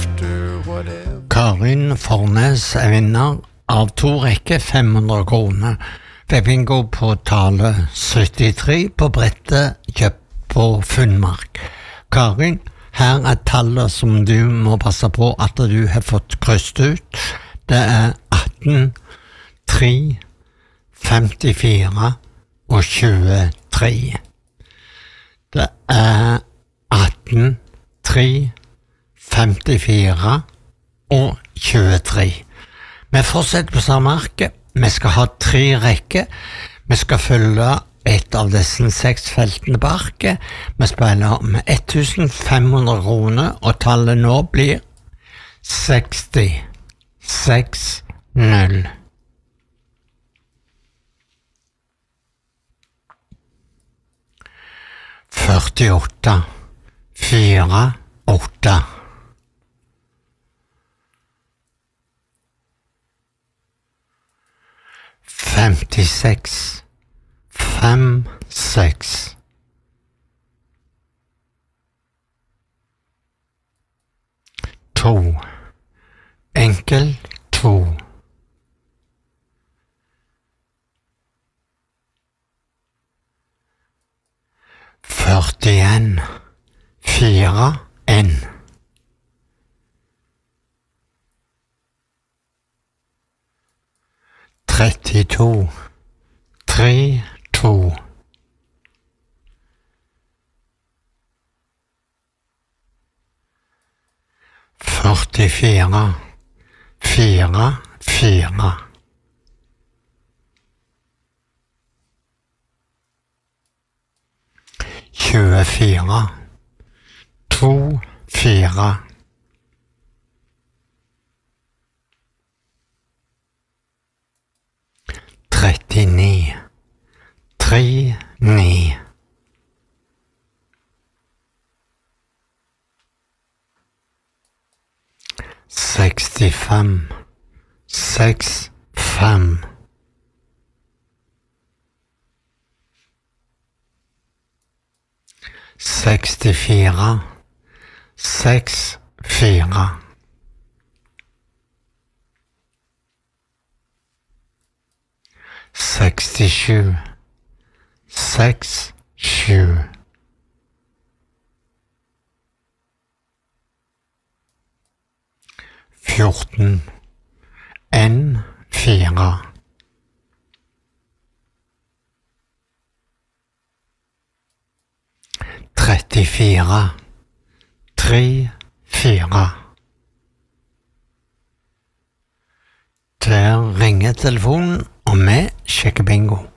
Karin Fornes vinner av 2 rekker 500 kroner ved bingo på tale 73 på brettet kjøpt på Funnmark. Karin, her tallet som du må passe på at du har fått krysset ut. Det 18, 3, 54 og 23. Det 18, 3, 54 og 23. Vi fortsetter på samme arket. Vi skal ha 3 rekker. Vi skal følge et av disse 6 feltene på arket. Vi spiller med 1500 kroner, og tallet nå blir 60, 6, 0. Førtiåtte, 4, 8. 56, 5, 6. 2, enkel 2. 41, 4, 1. 32, 3, 2. 44, 4, 4. 24, 2, 4. 39, 3, 9. 65, 6, 5. 64, 6, 4. 67, 6, 7. 14, 1, 4. 34, 3, 4. Der ringer telefonen, og vi sjekker bingo.